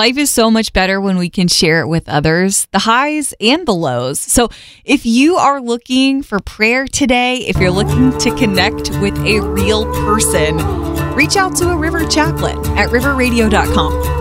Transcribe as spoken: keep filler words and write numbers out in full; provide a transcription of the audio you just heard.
Life is so much better when we can share it with others, the highs and the lows. So if you are looking for prayer today, if you're looking to connect with a real person, reach out to a River Chaplain at river radio dot com.